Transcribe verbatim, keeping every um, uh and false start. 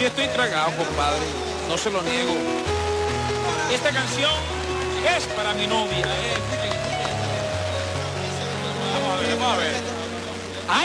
sí estoy tragado, compadre. No se lo niego. Esta canción es para mi novia. Eh.